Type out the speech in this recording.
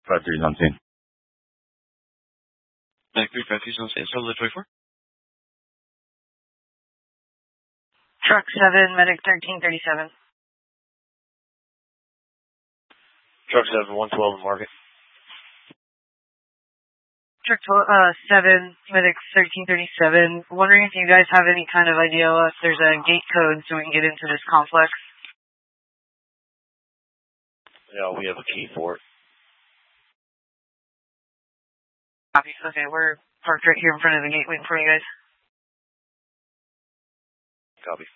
5-3's on scene. Back 3, 5-3's on scene. Solid 24. Truck 7, medic 1337. Truck 7, 112 market. Truck 7, medic 1337. Wondering if you guys have any kind of idea if there's a gate code so we can get into this complex. Yeah, we have a key for it. Copy. Okay, we're parked right here in front of the gate waiting for you guys. Copy.